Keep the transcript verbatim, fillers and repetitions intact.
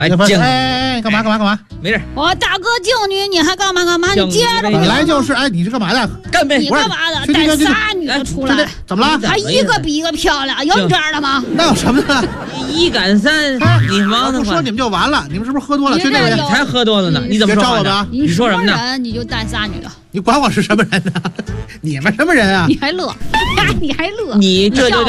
哎， 哎，干嘛干嘛干嘛？ 没事。 我大哥敬你，你还干嘛干嘛？你接着。 本来就是，哎，你是干嘛的？ 干杯！ 你干嘛的？带仨女的出来， 怎么了？ 还一个比一个漂亮，有你这样的吗？ 那有什么呢？ 一赶三，你忙不说你们就完了，你们是不是喝多了？就这个你才喝多了呢，你怎么说话呢？ 你说什么呢？你就带仨女的， 你管我是什么人呢？你们什么人啊？ 你还乐？你还乐？ 你这就叫。